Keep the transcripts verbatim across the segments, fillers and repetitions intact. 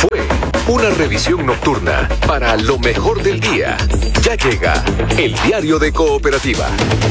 Fue una revisión nocturna para lo mejor del día. Ya llega el Diario de Cooperativa.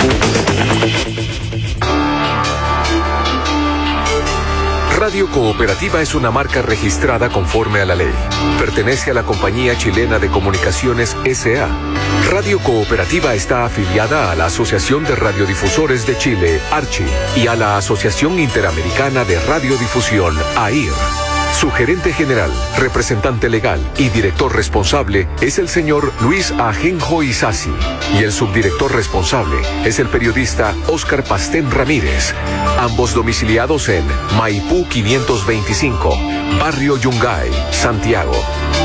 Radio Cooperativa es una marca registrada conforme a la ley. Pertenece a la Compañía Chilena de Comunicaciones S A Radio Cooperativa está afiliada a la Asociación de Radiodifusores de Chile, ARCHI, y a la Asociación Interamericana de Radiodifusión, A I R. Su gerente general, representante legal y director responsable es el señor Luis Ajenjo Isasi, y el subdirector responsable es el periodista Óscar Pastén Ramírez, ambos domiciliados en Maipú quinientos veinticinco, Barrio Yungay, Santiago.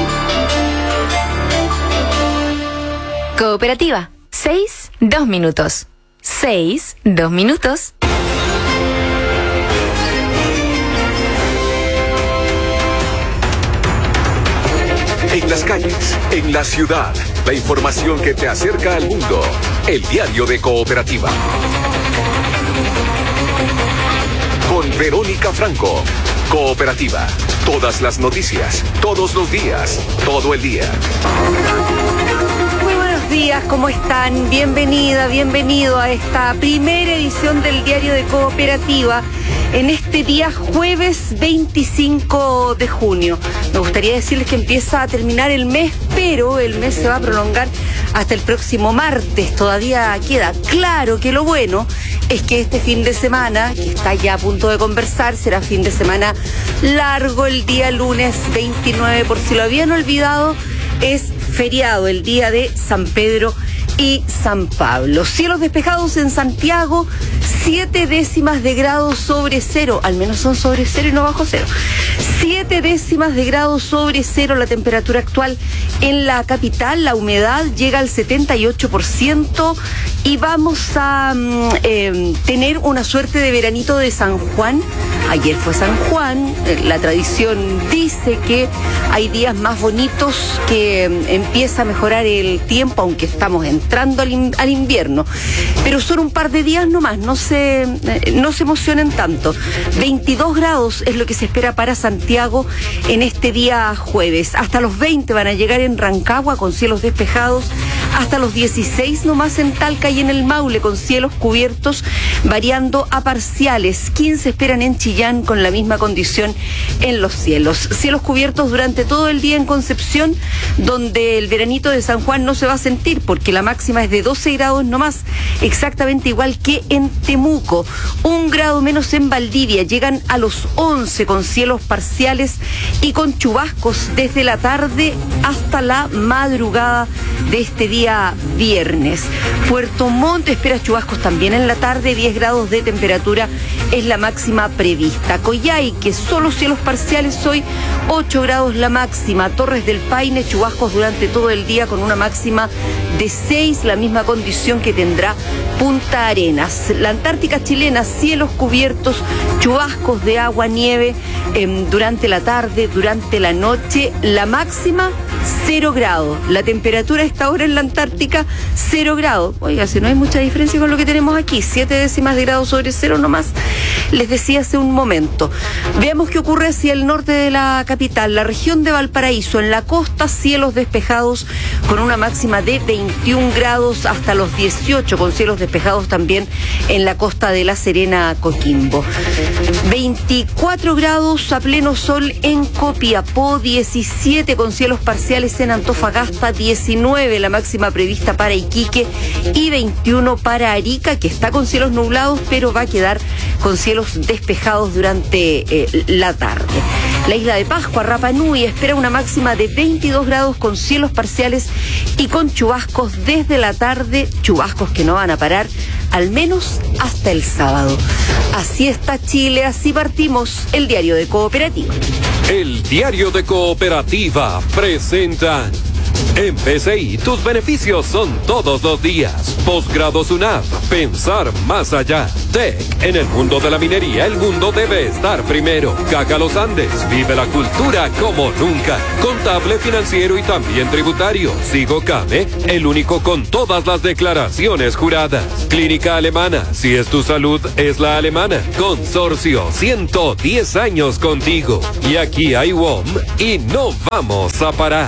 Cooperativa, seis, dos minutos. Seis, dos minutos. En las calles, en la ciudad, la información que te acerca al mundo. El Diario de Cooperativa. Con Verónica Franco. Cooperativa. Todas las noticias, todos los días, todo el día. Muy buenos días, ¿cómo están? Bienvenida, bienvenido a esta primera edición del Diario de Cooperativa. En este día jueves veinticinco de junio. Me gustaría decirles que empieza a terminar el mes, pero el mes se va a prolongar hasta el próximo martes. Todavía queda claro que lo bueno es que este fin de semana, que está ya a punto de conversar, será fin de semana largo. El día lunes veintinueve, por si lo habían olvidado, es feriado, el día de San Pedro y San Pablo. Cielos despejados en Santiago, siete décimas de grado sobre cero, al menos son sobre cero y no bajo cero. Siete décimas de grado sobre cero la temperatura actual en la capital. La humedad llega al setenta y ocho por ciento y vamos a eh, tener una suerte de veranito de San Juan. Ayer fue San Juan, la tradición dice que hay días más bonitos, que empieza a mejorar el tiempo, aunque estamos entrando al, in, al invierno. Pero son un par de días nomás, no se, no se emocionen tanto. veintidós grados es lo que se espera para Santiago en este día jueves. Hasta los veinte van a llegar en Rancagua con cielos despejados, hasta los dieciséis nomás en Talca y en el Maule con cielos cubiertos variando a parciales. quince esperan en Chillán con la misma condición en los cielos. Cielos cubiertos durante todo el día en Concepción, donde el veranito de San Juan no se va a sentir porque la máxima es de doce grados nomás, exactamente igual que en Temuco. Un grado menos en Valdivia, llegan a los once con cielos parciales y con chubascos desde la tarde hasta la madrugada de este día viernes. Puerto Montt espera chubascos también en la tarde, diez grados de temperatura es la máxima prevista. Coyhaique, solo cielos parciales hoy, ocho grados la máxima. Torres del Paine, chubascos durante todo el día con una máxima de seis, la misma condición que tendrá Punta Arenas. La Antártica chilena, cielos cubiertos, chubascos de agua, nieve eh, durante la tarde, durante la noche, la máxima cero grados. La temperatura a esta hora en la Antártica, cero grados. Oiga, si no hay mucha diferencia con lo que tenemos aquí, siete décimas de grado sobre cero nomás, les decía hace un momento. Veamos qué ocurre hacia el norte de la capital, la región de Valparaíso, en la costa, cielos despejados con una máxima de veintiún grados hasta los dieciocho, con cielos despejados también en la costa de La Serena, Coquimbo. veinticuatro grados a pleno sol en Copiapó, diecisiete con cielos parciales en Antofagasta, diecinueve la máxima prevista para Iquique y veintiuno para Arica, que está con cielos nublados, pero va a quedar con cielos despejados durante eh, la tarde. La isla de Pascua, Rapa Nui, espera una máxima de veintidós grados con cielos parciales y con chubascos desde la tarde, chubascos que no van a parar al menos hasta el sábado. Así está Chile, así partimos el Diario de Cooperativa. El Diario de Cooperativa presenta En P C I, tus beneficios son todos los días. Posgrado SUNAP, pensar más allá. T E C, en el mundo de la minería, el mundo debe estar primero. Caja Los Andes, vive la cultura como nunca. Contable, financiero y también tributario. Sigo Came, el único con todas las declaraciones juradas. Clínica Alemana, si es tu salud, es la alemana. Consorcio, ciento diez años contigo. Y aquí hay W O M y no vamos a parar.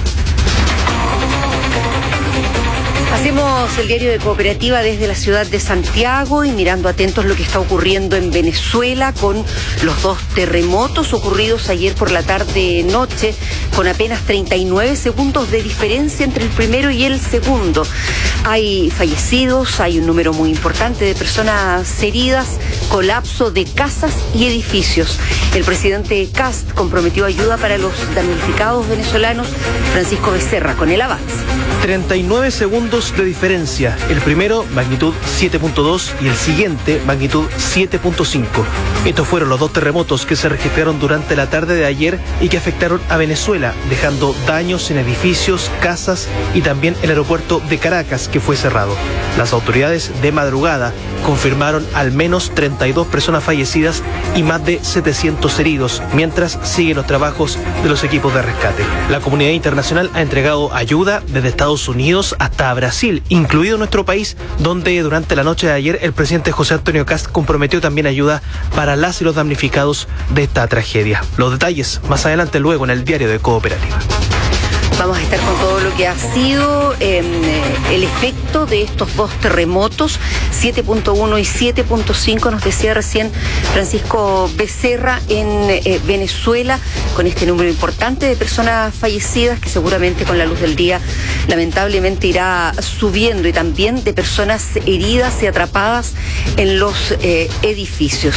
Hacemos el diario de Cooperativa desde la ciudad de Santiago y mirando atentos lo que está ocurriendo en Venezuela con los dos terremotos ocurridos ayer por la tarde-noche, con apenas treinta y nueve segundos de diferencia entre el primero y el segundo. Hay fallecidos, hay un número muy importante de personas heridas, colapso de casas y edificios. El presidente Kast comprometió ayuda para los damnificados venezolanos. Francisco Becerra con el avance. treinta y nueve segundos de diferencia. El primero, magnitud siete punto dos, y el siguiente, magnitud siete punto cinco. Estos fueron los dos terremotos que se registraron durante la tarde de ayer y que afectaron a Venezuela, dejando daños en edificios, casas y también el aeropuerto de Caracas, que fue cerrado. Las autoridades de madrugada confirmaron al menos treinta y dos personas fallecidas y más de setecientos heridos, mientras siguen los trabajos de los equipos de rescate. La comunidad internacional ha entregado ayuda desde Estados Unidos hasta Brasil, incluido nuestro país, donde durante la noche de ayer el presidente José Antonio Kast comprometió también ayuda para las y los damnificados de esta tragedia. Los detalles más adelante luego en el diario de Cooperativa. Vamos a estar con todo lo que ha sido eh, el efecto de estos dos terremotos, siete punto uno y siete punto cinco, nos decía recién Francisco Becerra, en eh, Venezuela, con este número importante de personas fallecidas que seguramente con la luz del día lamentablemente irá subiendo, y también de personas heridas y atrapadas en los eh, edificios.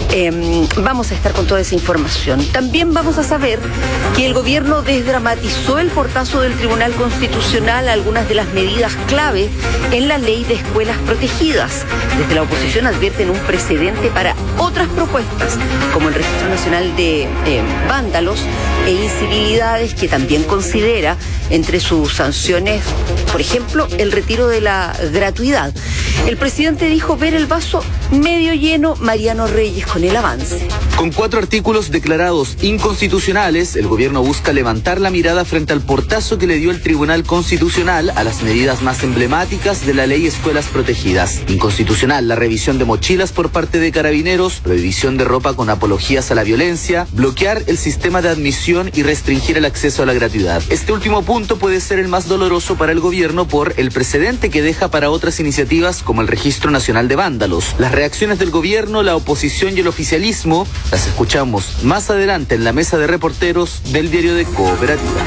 Eh, vamos a estar con toda esa información. También vamos a saber que el gobierno desdramatizó el portazo del Tribunal Constitucional a algunas de las medidas clave en la ley de escuelas protegidas. Desde la oposición advierten un precedente para otras propuestas, como el Registro Nacional de eh, Vándalos e Incivilidades, que también considera entre sus sanciones, por ejemplo, el retiro de la gratuidad. El presidente dijo ver el vaso medio lleno. Mariano Reyes con el avance. Con cuatro artículos declarados inconstitucionales, el gobierno busca levantar la mirada frente al portazo que le dio el Tribunal Constitucional a las medidas más emblemáticas de la ley Escuelas Protegidas. Inconstitucional la revisión de mochilas por parte de carabineros, prohibición de ropa con apologías a la violencia, bloquear el sistema de admisión y restringir el acceso a la gratuidad. Este último punto puede ser el más doloroso para el gobierno por el precedente que deja para otras iniciativas como el Registro Nacional de Vándalos. Las reacciones del gobierno, la oposición y el oficialismo las escuchamos más adelante en la mesa de reporteros del diario de Cooperativa.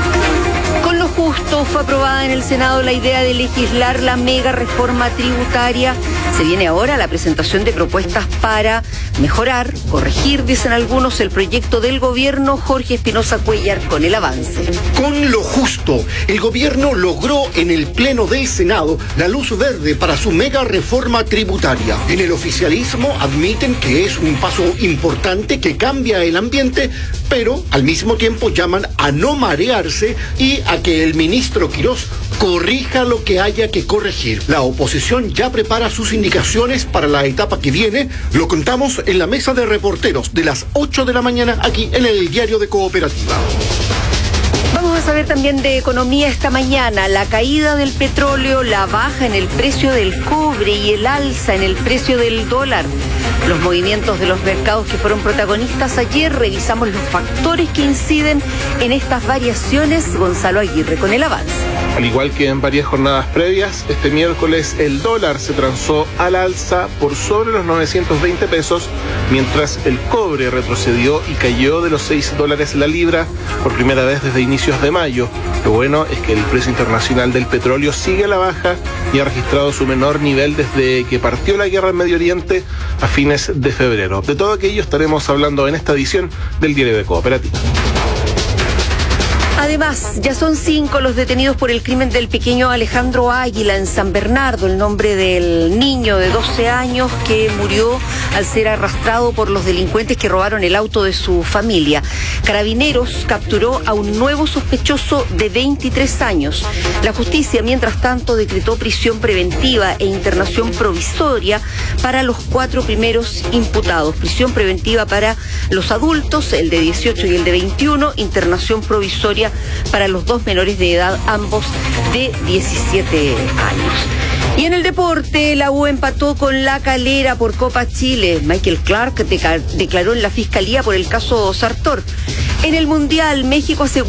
Con lo justo fue aprobada en el Senado la idea de legislar la mega reforma tributaria. Se viene ahora la presentación de propuestas para mejorar, corregir, dicen algunos, el proyecto del gobierno. Jorge Espinosa Cuellar con el avance. Con lo justo, el gobierno logró en el Pleno del Senado la luz verde para su mega reforma tributaria. En el oficialismo admiten que es un paso importante que cambia el ambiente, pero al mismo tiempo llaman a no marearse y a que el ministro Quirós corrija lo que haya que corregir. La oposición ya prepara sus indicaciones para la etapa que viene. Lo contamos en la mesa de reporteros de las ocho de la mañana aquí en el diario de Cooperativa. Vamos a saber también de economía esta mañana, la caída del petróleo, la baja en el precio del cobre y el alza en el precio del dólar. Los movimientos de los mercados que fueron protagonistas ayer, revisamos los factores que inciden en estas variaciones. Gonzalo Aguirre con el avance. Al igual que en varias jornadas previas, este miércoles el dólar se transó al alza por sobre los novecientos veinte pesos, mientras el cobre retrocedió y cayó de los seis dólares la libra por primera vez desde inicios de mayo. Lo bueno es que el precio internacional del petróleo sigue a la baja y ha registrado su menor nivel desde que partió la guerra en Medio Oriente a fines de febrero. De todo aquello estaremos hablando en esta edición del Diario de Cooperativa. Además, ya son cinco los detenidos por el crimen del pequeño Alejandro Águila en San Bernardo, el nombre del niño de doce años que murió al ser arrastrado por los delincuentes que robaron el auto de su familia. Carabineros capturó a un nuevo sospechoso de veintitrés años. La justicia, mientras tanto, decretó prisión preventiva e internación provisoria para los cuatro primeros imputados. Prisión preventiva para los adultos, el de dieciocho y el de veintiuno, internación provisoria para los dos menores de edad, ambos de diecisiete años. Y en el deporte, la U empató con La Calera por Copa Chile. Michael Clark declaró en la fiscalía por el caso Sartor. En el Mundial, México aseguró